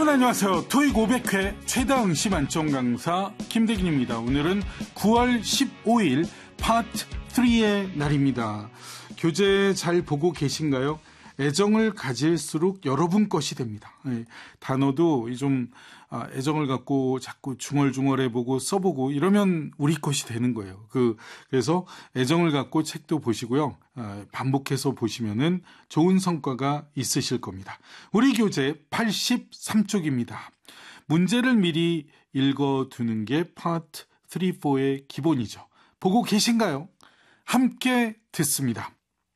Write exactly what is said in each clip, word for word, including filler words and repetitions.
여러분 안녕하세요. 토익 오백 회 최다응 씨 만점 강사 김대균입니다. 오늘은 구월 십오일 파트 삼의 날입니다. 교재 잘 보고 계신가요? 애정을 가질수록 여러분 것이 됩니다. 예, 단어도 좀 아, 애정을 갖고 자꾸 중얼중얼해보고 써보고 이러면 우리 것이 되는 거예요. 그, 그래서 애정을 갖고 책도 보시고요. 아, 반복해서 보시면은 좋은 성과가 있으실 겁니다. 우리 교재 팔십삼 쪽입니다. 문제를 미리 읽어두는 게 파트 삼, 사의 기본이죠. 보고 계신가요? 함께 듣습니다.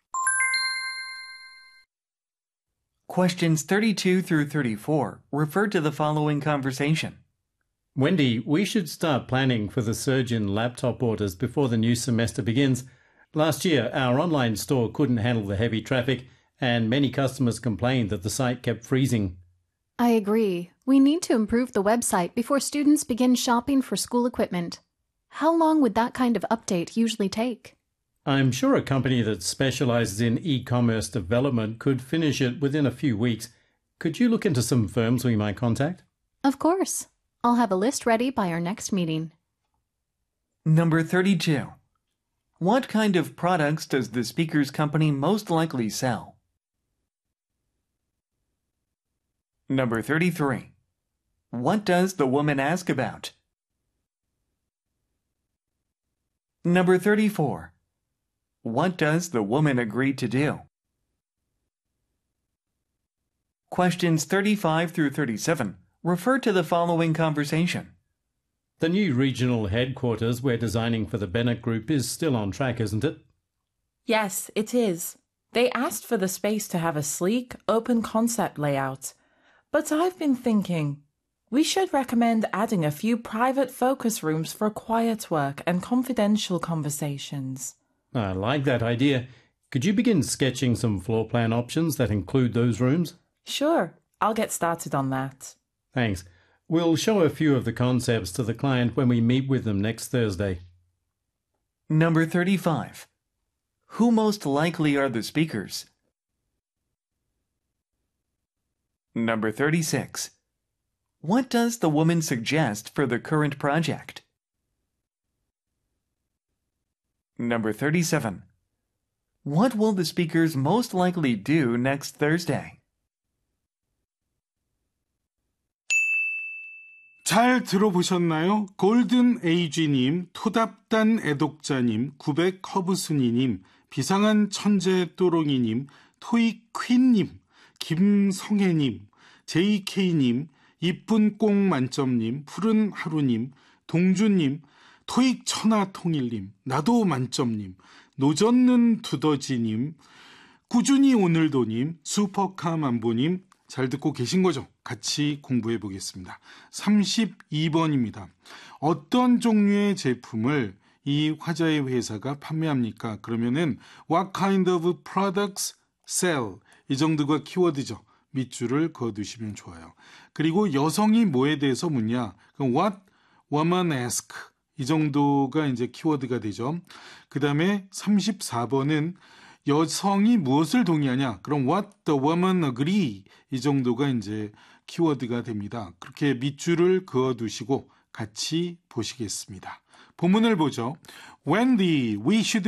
Questions thirty-two through thirty-four refer to the following conversation. Wendy, we should start planning for the surge in laptop orders before the new semester begins. Last year, our online store couldn't handle the heavy traffic, and many customers complained that the site kept freezing. I agree. We need to improve the website before students begin shopping for school equipment. How long would that kind of update usually take? I'm sure a company that specializes in e-commerce development could finish it within a few weeks. Could you look into some firms we might contact? Of course. I'll have a list ready by our next meeting. Number thirty-two. What kind of products does the speaker's company most likely sell? Number thirty-three. What does the woman ask about? Number thirty-four. What does the woman agree to do? Questions thirty-five through thirty-seven refer to the following conversation. The new regional headquarters we're designing for the Bennett Group is still on track, isn't it? Yes, it is. They asked for the space to have a sleek, open concept layout. But I've been thinking, we should recommend adding a few private focus rooms for quiet work and confidential conversations. I like that idea. Could you begin sketching some floor plan options that include those rooms? Sure, I'll get started on that. Thanks. We'll show a few of the concepts to the client when we meet with them next Thursday. Number thirty-five. Who most likely are the speakers? Number thirty-six. What does the woman suggest for the current project? Number thirty-seven. What will the speakers most likely do next Thursday? 잘 들어보셨나요? 골든 에이지님, 토답단 애독자님, 구백 허브순이님, 비상한 천재 또롱이님, 토익 퀸님, 김성혜님, 제이케이님, 이쁜 꽁 만점님, 푸른 하루님, 동주님, 토익 천하통일님, 나도 만점님, 노젓는 두더지님, 꾸준히 오늘도님, 슈퍼카 만보님, 잘 듣고 계신 거죠? 같이 공부해 보겠습니다. 삼십이 번입니다. 어떤 종류의 제품을 이 화자의 회사가 판매합니까? 그러면은 What kind of products sell? 이 정도가 키워드죠. 밑줄을 그어두시면 좋아요. 그리고 여성이 뭐에 대해서 묻냐? 그럼 What woman ask? 이 정도가 이제 키워드가 되죠. 그 다음에 삼십사 번은 여성이 무엇을 동의하냐? 그럼 what the woman agree? 이 정도가 이제 키워드가 됩니다. 그렇게 밑줄을 그어두시고 같이 보시겠습니다. 본문을 보죠. Wendy, we should